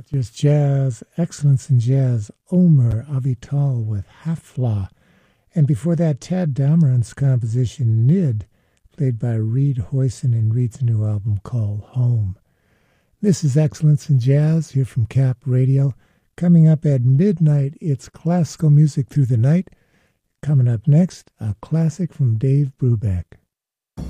Just jazz, excellence in jazz. Omer Avital with Hafla. And before that, Tad Dameron's composition Nid, played by Reed Hoyson in Reed's new album called Home. This is Excellence in Jazz here from Cap Radio. Coming up at midnight, it's classical music through the night. Coming up next, a classic from Dave Brubeck.